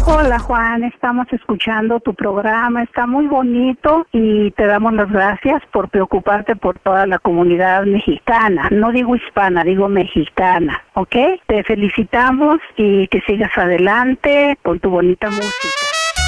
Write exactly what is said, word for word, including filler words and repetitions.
Hola Juan, estamos escuchando tu programa, está muy bonito y te damos las gracias por preocuparte por toda la comunidad mexicana. No digo hispana, digo mexicana, ¿ok? Te felicitamos y que sigas adelante con tu bonita música.